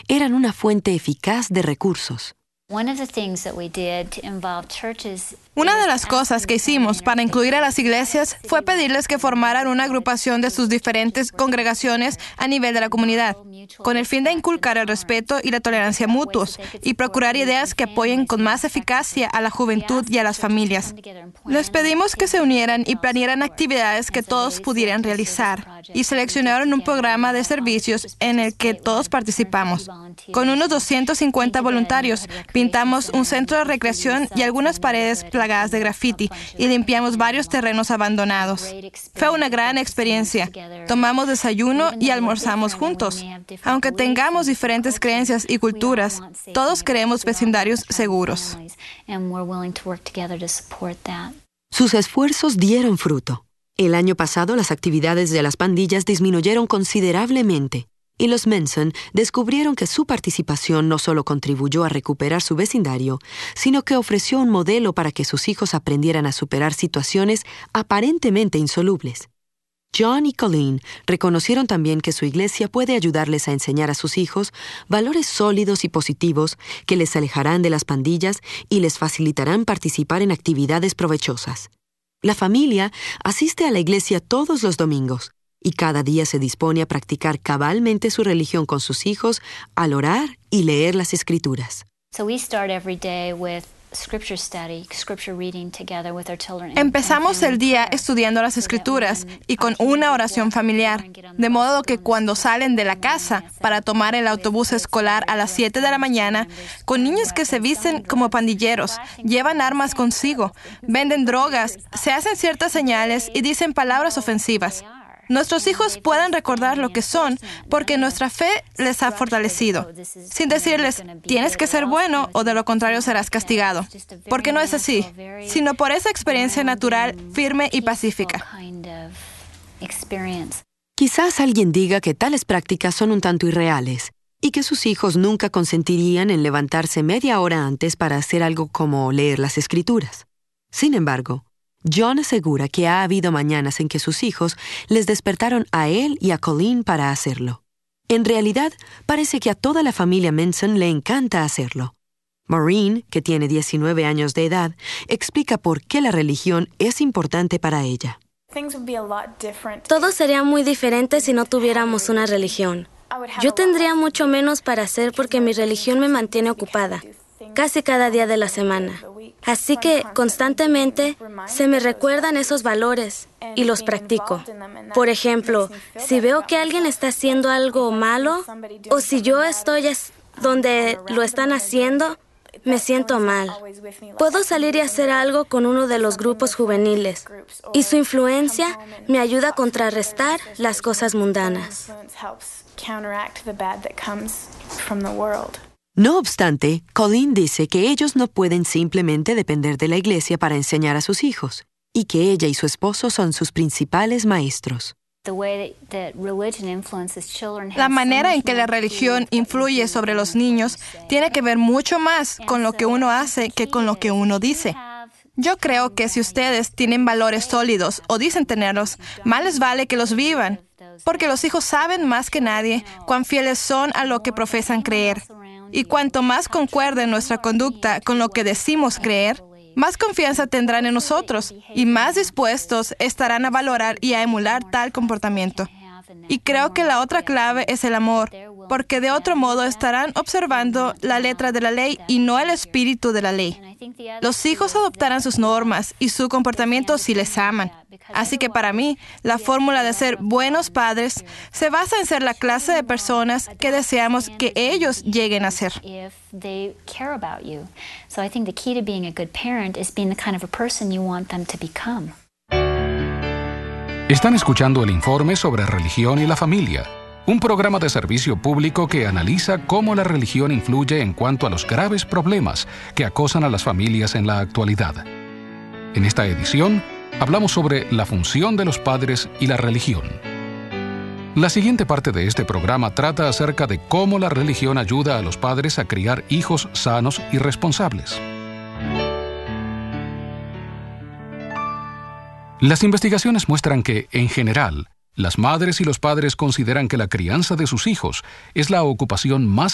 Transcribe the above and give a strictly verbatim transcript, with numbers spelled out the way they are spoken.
eran una fuente eficaz de recursos. Una de las cosas que hicimos para incluir a las iglesias fue pedirles que formaran una agrupación de sus diferentes congregaciones a nivel de la comunidad, con el fin de inculcar el respeto y la tolerancia mutuos y procurar ideas que apoyen con más eficacia a la juventud y a las familias. Les pedimos que se unieran y planearan actividades que todos pudieran realizar y seleccionaron un programa de servicios en el que todos participamos. Con unos doscientos cincuenta voluntarios, pintamos un centro de recreación y algunas paredes plagadas de grafiti y limpiamos varios terrenos abandonados. Fue una gran experiencia. Tomamos desayuno y almorzamos juntos. Aunque tengamos diferentes creencias y culturas, todos queremos vecindarios seguros. Sus esfuerzos dieron fruto. El año pasado, las actividades de las pandillas disminuyeron considerablemente. Y los Manson descubrieron que su participación no solo contribuyó a recuperar su vecindario, sino que ofreció un modelo para que sus hijos aprendieran a superar situaciones aparentemente insolubles. John y Colleen reconocieron también que su iglesia puede ayudarles a enseñar a sus hijos valores sólidos y positivos que les alejarán de las pandillas y les facilitarán participar en actividades provechosas. La familia asiste a la iglesia todos los domingos, y cada día se dispone a practicar cabalmente su religión con sus hijos al orar y leer las Escrituras. Empezamos el día estudiando las Escrituras y con una oración familiar, de modo que cuando salen de la casa para tomar el autobús escolar a las siete de la mañana, con niños que se visten como pandilleros, llevan armas consigo, venden drogas, se hacen ciertas señales y dicen palabras ofensivas. Nuestros hijos puedan recordar lo que son porque nuestra fe les ha fortalecido, sin decirles, tienes que ser bueno o de lo contrario serás castigado, porque no es así, sino por esa experiencia natural, firme y pacífica. Quizás alguien diga que tales prácticas son un tanto irreales y que sus hijos nunca consentirían en levantarse media hora antes para hacer algo como leer las Escrituras. Sin embargo, John asegura que ha habido mañanas en que sus hijos les despertaron a él y a Colleen para hacerlo. En realidad, parece que a toda la familia Manson le encanta hacerlo. Maureen, que tiene diecinueve años de edad, explica por qué la religión es importante para ella. Todo sería muy diferente si no tuviéramos una religión. Yo tendría mucho menos para hacer porque mi religión me mantiene ocupada, casi cada día de la semana. Así que constantemente se me recuerdan esos valores y los practico. Por ejemplo, si veo que alguien está haciendo algo malo o si yo estoy donde lo están haciendo, me siento mal. Puedo salir y hacer algo con uno de los grupos juveniles y su influencia me ayuda a contrarrestar las cosas mundanas. No obstante, Colleen dice que ellos no pueden simplemente depender de la iglesia para enseñar a sus hijos, y que ella y su esposo son sus principales maestros. La manera en que la religión influye sobre los niños tiene que ver mucho más con lo que uno hace que con lo que uno dice. Yo creo que si ustedes tienen valores sólidos o dicen tenerlos, más les vale que los vivan, porque los hijos saben más que nadie cuán fieles son a lo que profesan creer. Y cuanto más concuerde nuestra conducta con lo que decimos creer, más confianza tendrán en nosotros y más dispuestos estarán a valorar y a emular tal comportamiento. Y creo que la otra clave es el amor, porque de otro modo estarán observando la letra de la ley y no el espíritu de la ley. Los hijos adoptarán sus normas y su comportamiento si les aman. Así que para mí, la fórmula de ser buenos padres se basa en ser la clase de personas que deseamos que ellos lleguen a ser. Están escuchando el informe sobre religión y la familia, un programa de servicio público que analiza cómo la religión influye en cuanto a los graves problemas que acosan a las familias en la actualidad. En esta edición, hablamos sobre la función de los padres y la religión. La siguiente parte de este programa trata acerca de cómo la religión ayuda a los padres a criar hijos sanos y responsables. Las investigaciones muestran que, en general, las madres y los padres consideran que la crianza de sus hijos es la ocupación más